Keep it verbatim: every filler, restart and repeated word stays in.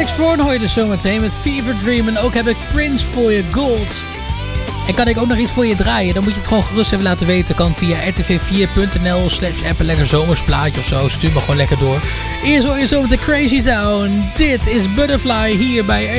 Alex Voorn hoor je dus zometeen met Fever Dream. En ook heb ik Prince voor je, Gold. En kan ik ook nog iets voor je draaien? Dan moet je het gewoon gerust even laten weten. Kan via r t v vier punt n l slash app een lekker zomersplaatje of zo. Stuur me gewoon lekker door. Eerst hoor je zo met de Crazy Town. Dit is Butterfly hier bij